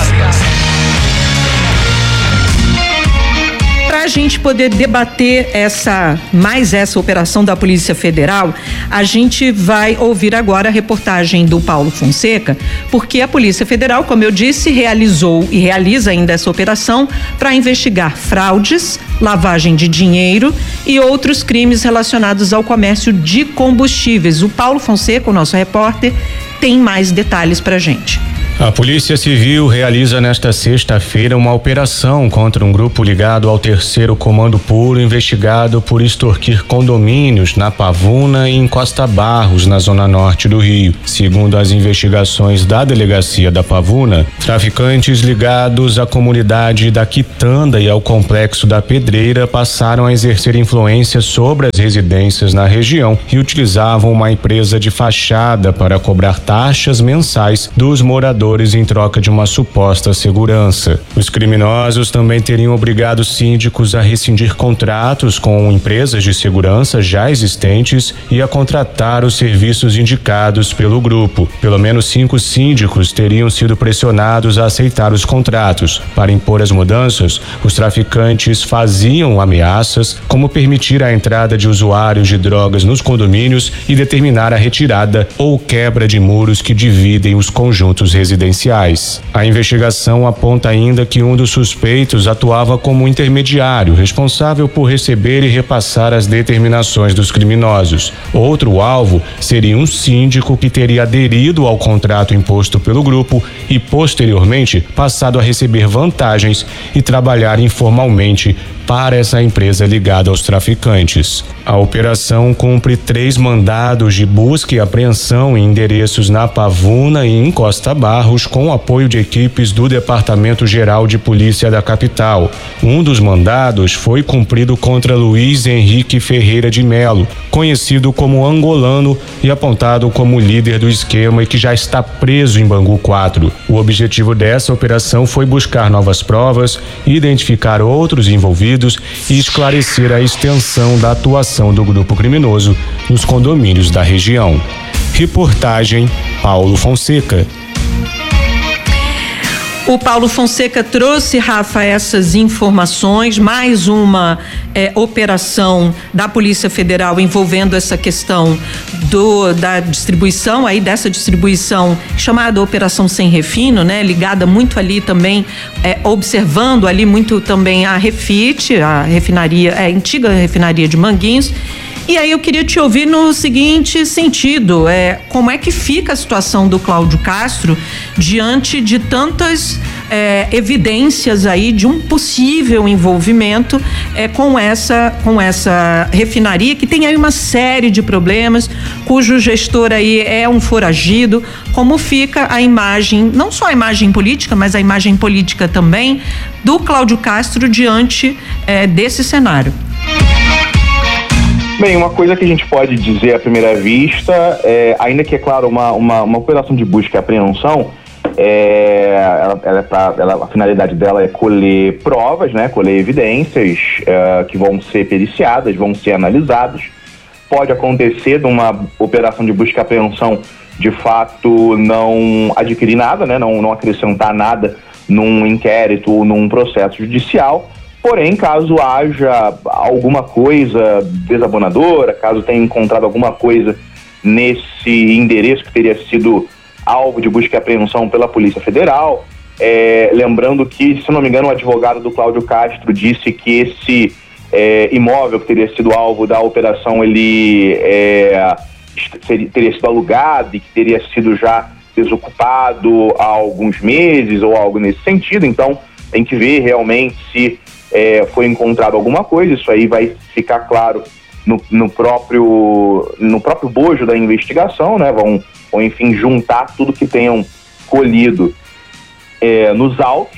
Speaker 3: Para a gente poder debater essa, mais essa operação da Polícia Federal, a gente vai ouvir agora a reportagem do Paulo Fonseca, porque a Polícia Federal, como eu disse, realizou e realiza ainda essa operação para investigar fraudes, lavagem de dinheiro e outros crimes relacionados ao comércio de combustíveis. O Paulo Fonseca, o nosso repórter, tem mais detalhes para a gente.
Speaker 8: A Polícia Civil realiza nesta sexta-feira uma operação contra um grupo ligado ao terceiro Comando Puro, investigado por extorquir condomínios na Pavuna e em Costa Barros, na zona norte do Rio. Segundo as investigações da Delegacia da Pavuna, traficantes ligados à comunidade da Quitanda e ao Complexo da Pedreira passaram a exercer influência sobre as residências na região e utilizavam uma empresa de fachada para cobrar taxas mensais dos moradores em troca de uma suposta segurança. Os criminosos também teriam obrigado síndicos a rescindir contratos com empresas de segurança já existentes e a contratar os serviços indicados pelo grupo. Pelo menos cinco síndicos teriam sido pressionados a aceitar os contratos. Para impor as mudanças, os traficantes faziam ameaças, como permitir a entrada de usuários de drogas nos condomínios e determinar a retirada ou quebra de muros que dividem os conjuntos residenciais. A investigação aponta ainda que um dos suspeitos atuava como intermediário, responsável por receber e repassar as determinações dos criminosos. Outro alvo seria um síndico que teria aderido ao contrato imposto pelo grupo e, posteriormente, passado a receber vantagens e trabalhar informalmente para essa empresa ligada aos traficantes. A operação cumpre três mandados de busca e apreensão em endereços na Pavuna e em Costa Barros, com o apoio de equipes do Departamento Geral de Polícia da capital. Um dos mandados foi cumprido contra Luiz Henrique Ferreira de Melo, conhecido como angolano e apontado como líder do esquema e que já está preso em Bangu quatro. O objetivo dessa operação foi buscar novas provas, identificar outros envolvidos e esclarecer a extensão da atuação do grupo criminoso nos condomínios da região. Reportagem Paulo Fonseca.
Speaker 3: O Paulo Fonseca trouxe, Rafa, essas informações, mais uma é, operação da Polícia Federal envolvendo essa questão do, da distribuição, aí dessa distribuição chamada Operação Sem Refino, né? Ligada muito ali também, é, observando ali muito também a Refit, a refinaria, a antiga refinaria de Manguinhos. E aí eu queria te ouvir no seguinte sentido, é, como é que fica a situação do Cláudio Castro diante de tantas é, evidências aí de um possível envolvimento é, com essa, com essa refinaria, que tem aí uma série de problemas, cujo gestor aí é um foragido. Como fica a imagem, não só a imagem política, mas a imagem política também do Cláudio Castro diante é, desse cenário?
Speaker 7: Bem, uma coisa que a gente pode dizer à primeira vista, é, ainda que, é claro, uma, uma, uma operação de busca e apreensão, é, ela, ela é pra, ela, a finalidade dela é colher provas, né, colher evidências é, que vão ser periciadas, vão ser analisadas. Pode acontecer de uma operação de busca e apreensão, de fato, não adquirir nada, né, não, não acrescentar nada num inquérito ou num processo judicial. Porém, caso haja alguma coisa desabonadora, caso tenha encontrado alguma coisa nesse endereço que teria sido alvo de busca e apreensão pela Polícia Federal, É, lembrando que, se não me engano, o advogado do Cláudio Castro disse que esse é, imóvel que teria sido alvo da operação, ele é, seria, teria sido alugado e que teria sido já desocupado há alguns meses ou algo nesse sentido. Então tem que ver realmente se é, foi encontrado alguma coisa. Isso aí vai ficar claro no, no, próprio, no próprio bojo da investigação, né? Vão, vão enfim juntar tudo que tenham colhido É, nos autos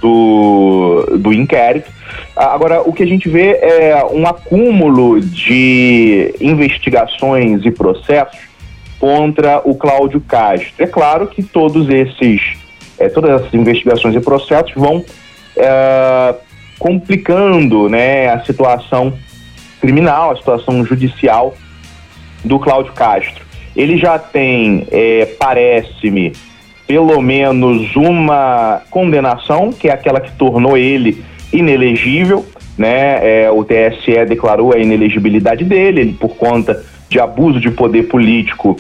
Speaker 7: do, do inquérito. Agora, o que a gente vê é um acúmulo de investigações e processos contra o Cláudio Castro. É claro que todos esses, é, todas essas investigações e processos vão é, complicando, né, a situação criminal, a situação judicial do Cláudio Castro. Ele já tem, é, parece-me, pelo menos uma condenação, que é aquela que tornou ele inelegível, né? É, o T S E declarou a inelegibilidade dele, ele, por conta de abuso de poder político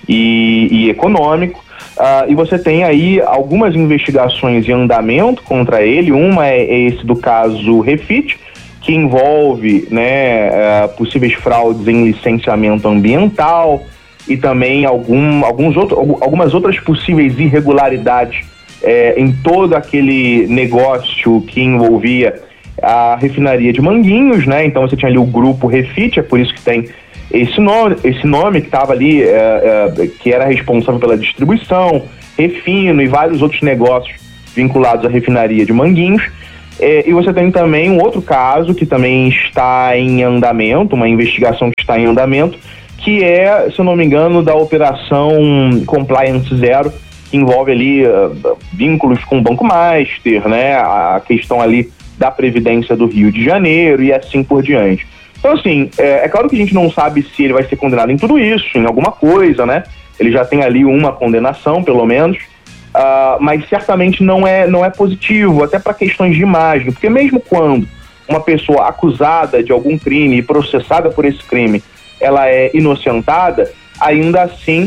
Speaker 7: e, e econômico. Uh, e você tem aí algumas investigações em andamento contra ele. Uma é, é esse do caso Refit, que envolve, né, uh, possíveis fraudes em licenciamento ambiental, e também algum, alguns outro, algumas outras possíveis irregularidades é, em todo aquele negócio que envolvia a refinaria de Manguinhos, né? Então você tinha ali o grupo Refit, é por isso que tem esse nome, esse nome que estava ali, é, é, que era responsável pela distribuição, refino e vários outros negócios vinculados à refinaria de Manguinhos. É, e você tem também um outro caso que também está em andamento, uma investigação que está em andamento, que é, se eu não me engano, da operação Compliance Zero, que envolve ali uh, vínculos com o Banco Master, né, a questão ali da Previdência do Rio de Janeiro e assim por diante. Então, assim, é, é claro que a gente não sabe se ele vai ser condenado em tudo isso, em alguma coisa, né? Ele já tem ali uma condenação, pelo menos, uh, mas certamente não é, não é positivo, até para questões de imagem, porque mesmo quando uma pessoa acusada de algum crime e processada por esse crime ela é inocentada, ainda assim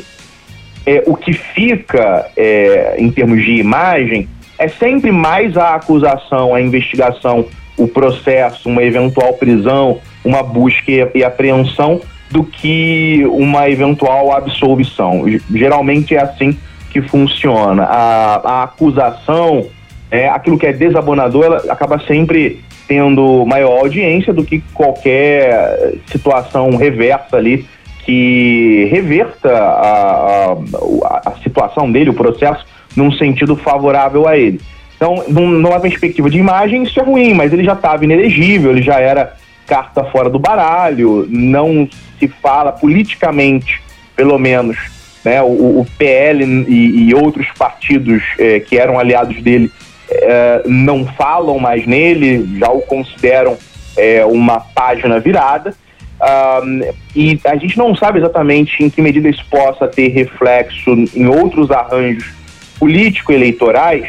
Speaker 7: é, o que fica é, em termos de imagem é sempre mais a acusação, a investigação, o processo, uma eventual prisão, uma busca e apreensão, do que uma eventual absolvição. Geralmente é assim que funciona. A, a acusação, é, aquilo que é desabonador, ela acaba sempre tendo maior audiência do que qualquer situação reversa ali, que reverta a, a, a situação dele, o processo, num sentido favorável a ele. Então, numa perspectiva de imagem, isso é ruim, mas ele já estava inelegível, ele já era carta fora do baralho, não se fala politicamente, pelo menos, né, o, o P L e, e outros partidos eh, que eram aliados dele eh, não falam mais nele, já o consideram eh, uma página virada. Um, e a gente não sabe exatamente em que medida isso possa ter reflexo em outros arranjos político-eleitorais,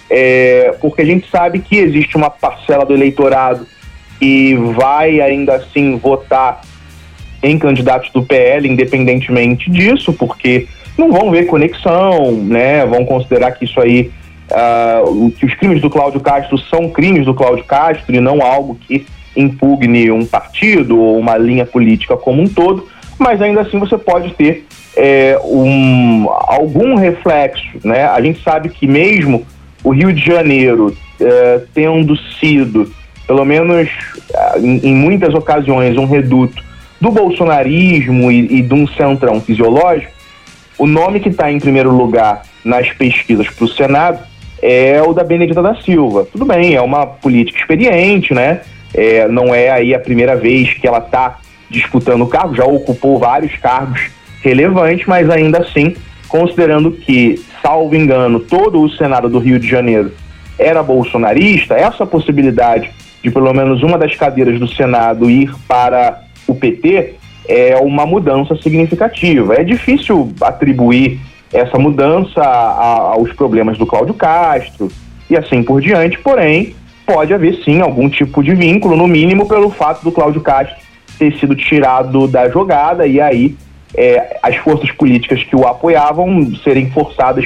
Speaker 7: é, porque a gente sabe que existe uma parcela do eleitorado que vai ainda assim votar em candidatos do P L, independentemente disso, porque não vão ver conexão, né? Vão considerar que isso aí, uh, que os crimes do Cláudio Castro são crimes do Cláudio Castro e não algo que impugne um partido ou uma linha política como um todo, mas ainda assim você pode ter é, um, algum reflexo, né? A gente sabe que mesmo o Rio de Janeiro é, tendo sido, pelo menos em, em muitas ocasiões, um reduto do bolsonarismo e, e de um centrão fisiológico, o nome que está em primeiro lugar nas pesquisas para o Senado é o da Benedita da Silva. Tudo bem, é uma política experiente, né? É, não é aí a primeira vez que ela está disputando o cargo, já ocupou vários cargos relevantes, mas ainda assim, considerando que, salvo engano, todo o Senado do Rio de Janeiro era bolsonarista, essa possibilidade de pelo menos uma das cadeiras do Senado ir para o P T é uma mudança significativa. É difícil atribuir essa mudança a, a, aos problemas do Cláudio Castro e assim por diante, porém pode haver sim algum tipo de vínculo, no mínimo pelo fato do Cláudio Castro ter sido tirado da jogada e aí é, as forças políticas que o apoiavam serem forçadas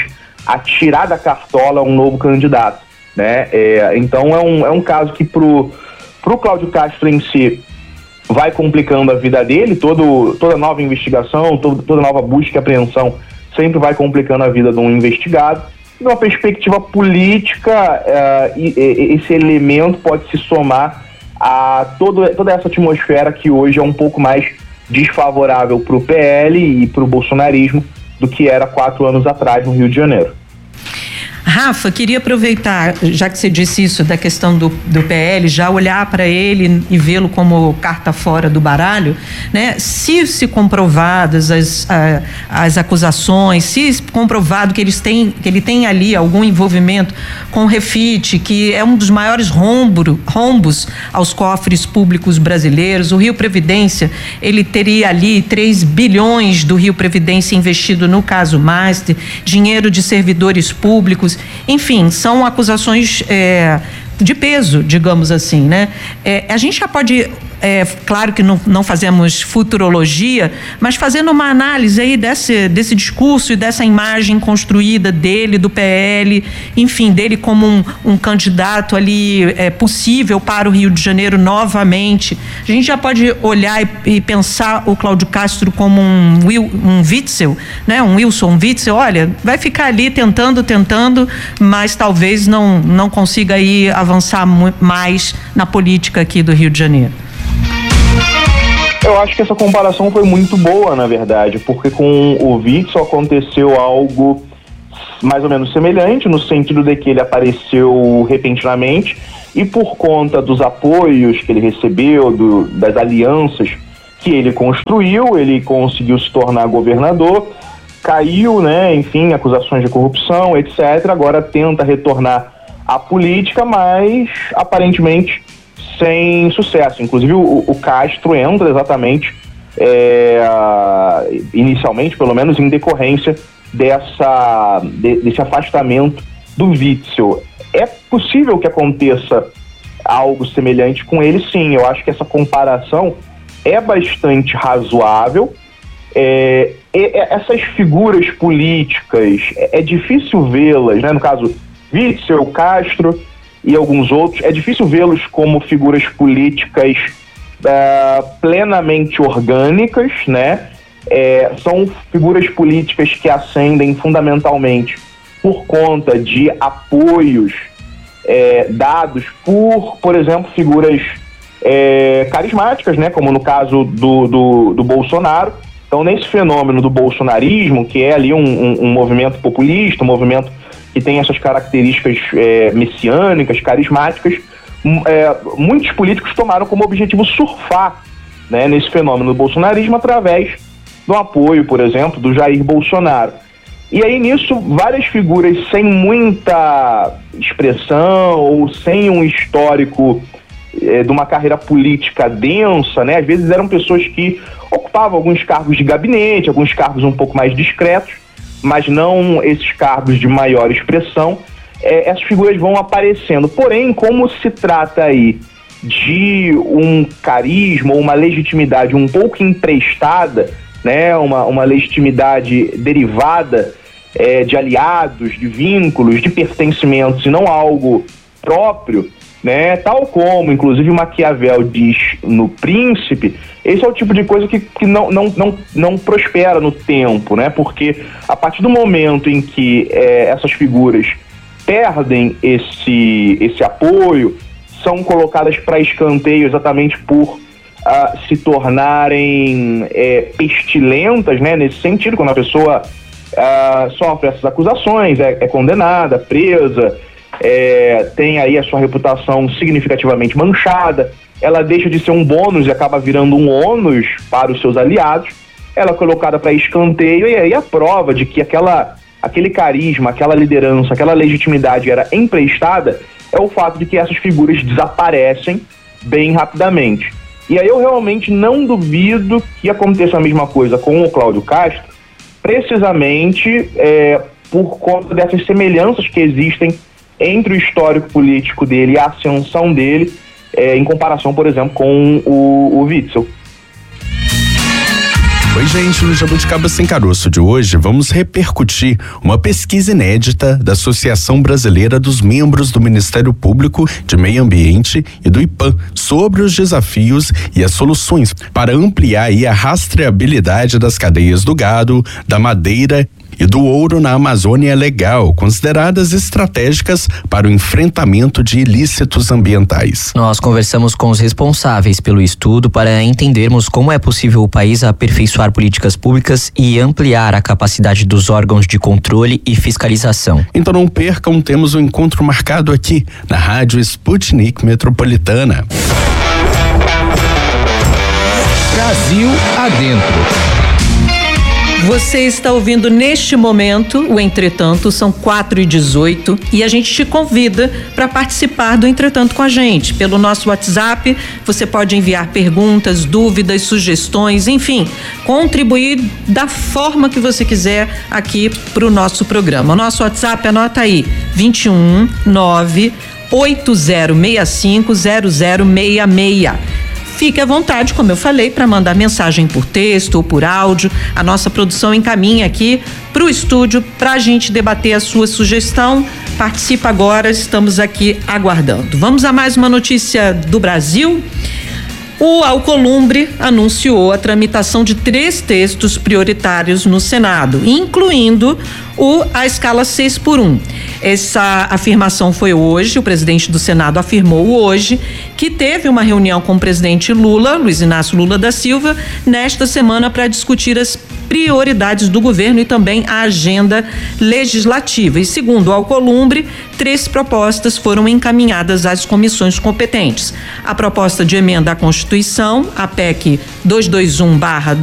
Speaker 7: a tirar da cartola um novo candidato, né? É, então é um, é um caso que pro, pro Cláudio Castro em si vai complicando a vida dele, todo, toda nova investigação, todo, toda nova busca e apreensão sempre vai complicando a vida de um investigado. De uma perspectiva política, uh, e, e, esse elemento pode se somar a todo, toda essa atmosfera que hoje é um pouco mais desfavorável para o P L e para o bolsonarismo do que era quatro anos atrás no Rio de Janeiro.
Speaker 3: Rafa, queria aproveitar, já que você disse isso da questão do, do P L, já olhar para ele e vê-lo como carta fora do baralho, né? Se se comprovadas as, a, as acusações, se comprovado que eles têm, que ele tem ali algum envolvimento com o Refit, que é um dos maiores rombo, rombos aos cofres públicos brasileiros, o Rio Previdência, ele teria ali três bilhões do Rio Previdência investido no caso Master, dinheiro de servidores públicos. Enfim, são acusações é, de peso, digamos assim, né? É, a gente já pode, é, claro que não, não fazemos futurologia, mas fazendo uma análise aí desse, desse discurso e dessa imagem construída dele, do P L, enfim, dele como um, um candidato ali é, possível para o Rio de Janeiro novamente. A gente já pode olhar e, e pensar o Cláudio Castro como um, Will, um Witzel, né? Um Wilson Witzel, olha, vai ficar ali tentando, tentando, mas talvez não, não consiga aí avançar mais na política aqui do Rio de Janeiro.
Speaker 7: Eu acho que essa comparação foi muito boa, na verdade, porque com o Witzel aconteceu algo mais ou menos semelhante, no sentido de que ele apareceu repentinamente e por conta dos apoios que ele recebeu, do, das alianças que ele construiu, ele conseguiu se tornar governador, caiu, né, enfim, acusações de corrupção, etcétera. Agora tenta retornar à política, mas aparentemente sem sucesso. Inclusive o, o Castro entra exatamente, é, inicialmente pelo menos, em decorrência dessa, de, desse afastamento do Witzel. É possível que aconteça algo semelhante com ele, sim. Eu acho que essa comparação é bastante razoável. É, essas figuras políticas, é, é difícil vê-las, né? No caso, Witzel, Castro e alguns outros, é difícil vê-los como figuras políticas uh, plenamente orgânicas, né? É, são figuras políticas que ascendem fundamentalmente por conta de apoios é, dados por, por exemplo, figuras é, carismáticas, né? Como no caso do, do, do Bolsonaro. Então, nesse fenômeno do bolsonarismo, que é ali um, um, um movimento populista, um movimento que tem essas características é, messiânicas, carismáticas, é, muitos políticos tomaram como objetivo surfar, né, nesse fenômeno do bolsonarismo através do apoio, por exemplo, do Jair Bolsonaro. E aí, nisso, várias figuras sem muita expressão ou sem um histórico é, de uma carreira política densa, né, às vezes eram pessoas que ocupavam alguns cargos de gabinete, alguns cargos um pouco mais discretos, mas não esses cargos de maior expressão, é, essas figuras vão aparecendo. Porém, como se trata aí de um carisma, uma legitimidade um pouco emprestada, né, uma, uma legitimidade derivada é, de aliados, de vínculos, de pertencimentos, e não algo próprio, né, tal como, inclusive, Maquiavel diz no Príncipe, esse é o tipo de coisa que, que não, não, não, não prospera no tempo, né? Porque a partir do momento em que é, essas figuras perdem esse, esse apoio, são colocadas para escanteio exatamente por uh, se tornarem é, pestilentas, né? Nesse sentido, quando a pessoa uh, sofre essas acusações, é, é condenada, presa, é, tem aí a sua reputação significativamente manchada, ela deixa de ser um bônus e acaba virando um ônus para os seus aliados, ela é colocada para escanteio, e aí a prova de que aquela, aquele carisma, aquela liderança, aquela legitimidade era emprestada, é o fato de que essas figuras desaparecem bem rapidamente. E aí eu realmente não duvido que aconteça a mesma coisa com o Cláudio Castro, precisamente é, por conta dessas semelhanças que existem entre o histórico político dele e a ascensão dele, é, em comparação, por exemplo, com o, o Witzel.
Speaker 9: Oi, gente, no Jabuticaba Sem Caroço de hoje vamos repercutir uma pesquisa inédita da Associação Brasileira dos Membros do Ministério Público de Meio Ambiente e do I P A M sobre os desafios e as soluções para ampliar aí a rastreabilidade das cadeias do gado, da madeira e do ouro na Amazônia Legal, consideradas estratégicas para o enfrentamento de ilícitos ambientais.
Speaker 10: Nós conversamos com os responsáveis pelo estudo para entendermos como é possível o país aperfeiçoar políticas públicas e ampliar a capacidade dos órgãos de controle e fiscalização.
Speaker 9: Então não percam, temos um encontro marcado aqui na Rádio Sputnik Metropolitana.
Speaker 6: Brasil Adentro.
Speaker 3: Você está ouvindo neste momento o Entretanto, são quatro e dezoito, e a gente te convida para participar do Entretanto com a gente. Pelo nosso WhatsApp, você pode enviar perguntas, dúvidas, sugestões, enfim, contribuir da forma que você quiser aqui para o nosso programa. O nosso WhatsApp, anota aí, vinte e um nove oito zero seis cinco zero zero seis seis. Fique à vontade, como eu falei, para mandar mensagem por texto ou por áudio. A nossa produção encaminha aqui para o estúdio para a gente debater a sua sugestão. Participa agora, estamos aqui aguardando. Vamos a mais uma notícia do Brasil. O Alcolumbre anunciou a tramitação de três textos prioritários no Senado, incluindo o, a escala seis por um. Essa afirmação foi hoje, o presidente do Senado afirmou hoje que teve uma reunião com o presidente Lula, Luiz Inácio Lula da Silva, nesta semana para discutir as prioridades do governo e também a agenda legislativa. E segundo o Alcolumbre, três propostas foram encaminhadas às comissões competentes. A proposta de emenda à Constituição, a P E C duzentos e vinte e um barra